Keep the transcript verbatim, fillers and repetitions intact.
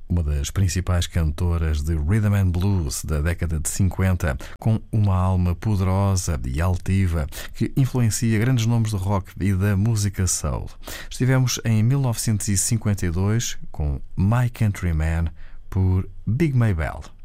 uma das principais cantoras de rhythm and blues da década de cinquenta, com uma alma poderosa e altiva que influencia grandes nomes do rock e da música soul. Estivemos em mil novecentos e cinquenta e dois com My Countryman por Big Maybelle.